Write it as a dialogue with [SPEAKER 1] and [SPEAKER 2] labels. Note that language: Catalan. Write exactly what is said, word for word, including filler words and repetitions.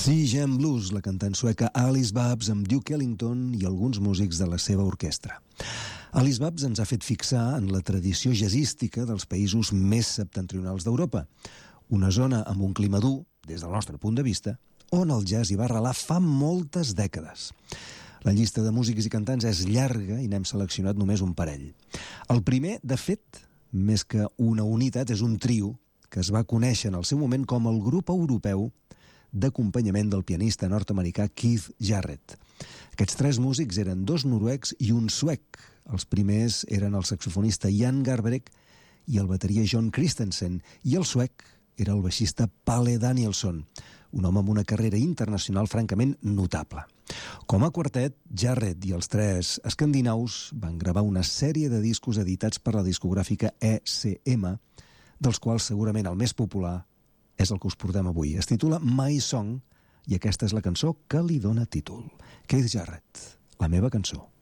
[SPEAKER 1] Sea Jam Blues, la cantant sueca Alice Babs amb Duke Ellington i alguns músics de la seva orquestra. Alice Babs ens ha fet fixar en la tradició jazzística dels països més septentrionals d'Europa, una zona amb un clima dur, des del nostre punt de vista, on el jazz hi va arrelar fa moltes dècades. La llista de músics i cantants és llarga i n'hem seleccionat només un parell. El primer, de fet, més que una unitat, és un trio que es va conèixer en el seu moment com el grup europeu d'acompanyament del pianista nord-americà Keith Jarrett. Aquests tres músics eren dos noruecs i un suec. Els primers eren el saxofonista Jan Garbarek i el bateria John Christensen, i el suec era el baixista Palle Danielsson, un home amb una carrera internacional francament notable. Com a quartet, Jarrett i els tres escandinaus van gravar una sèrie de discos editats per la discogràfica E C M, dels quals segurament el més popular és el que us portem avui. Es titula My Song i aquesta és la cançó que li dona títol. Keith Jarrett, La meva cançó.